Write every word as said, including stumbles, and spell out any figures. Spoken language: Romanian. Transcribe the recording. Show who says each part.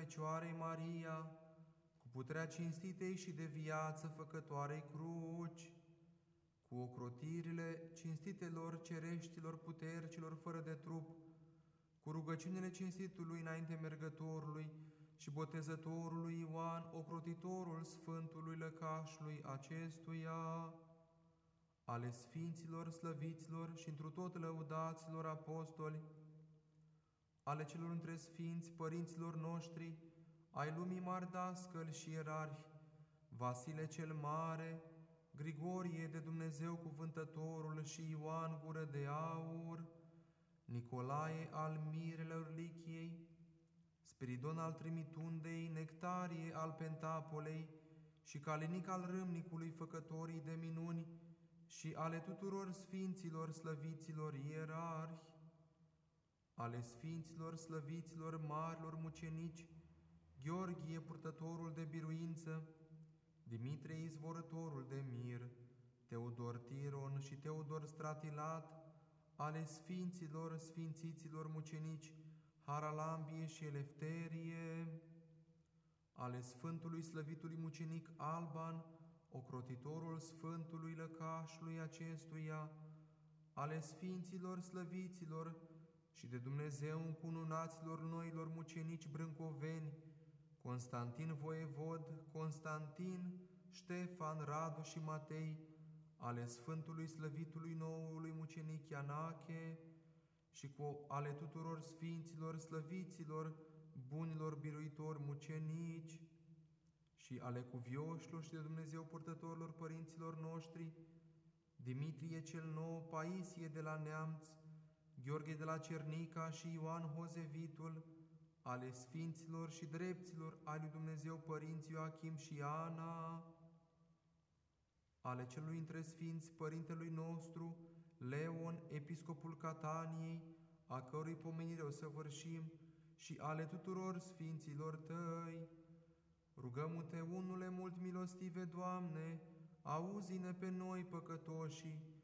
Speaker 1: Fecioarei Maria, cu puterea cinstitei și de viață făcătoarei cruci, cu ocrotirile cinstitelor cereștilor putercilor fără de trup, cu rugăciunile cinstitului înainte mergătorului și botezătorului Ioan, ocrotitorul Sfântului Lăcașului acestuia, ale Sfinților, slăviților și întru tot lăudaților apostoli, ale celor între Sfinți, părinților noștri, ai lumii mari dascăli și ierarhi, Vasile cel Mare, Grigorie de Dumnezeu Cuvântătorul și Ioan Gură de Aur, Nicolae al Mirelor Lichiei, Spiridon al Trimitundei, Nectarie al Pentapolei și Calinic al Râmnicului, făcătorii de minuni, și ale tuturor Sfinților, slăviților ierarhi, ale Sfinților, slăviților, marilor mucenici, Gheorghe, purtătorul de biruință, Dimitrie, izvorătorul de mir, Teodor Tiron și Teodor Stratilat, ale Sfinților, sfințiților mucenici, Haralambie și Elefterie, ale Sfântului slăvitului mucenic Alban, ocrotitorul Sfântului Lăcașului acestuia, ale Sfinților, slăviților și de Dumnezeu încununaților noilor mucenici brâncoveni, Constantin voievod, Constantin, Ștefan, Radu și Matei, ale Sfântului slăvitului noului mucenic Ianache și cu ale tuturor Sfinților, slăviților, bunilor biruitori mucenici și ale cuvioșilor și de Dumnezeu purtătorilor părinților noștri, Dimitrie cel Nou, Paisie de la Neamț, Gheorghe de la Cernica și Ioan Hozevitul, ale Sfinților și drepților ai lui Dumnezeu părinți Ioachim și Ana, ale celui între Sfinți Părintelui nostru, Leon, episcopul Cataniei, a cărui pomenire o săvârșim, și ale tuturor Sfinților Tăi. Rugăm-te, unule mult milostive, Doamne, auzi-ne pe noi păcătoșii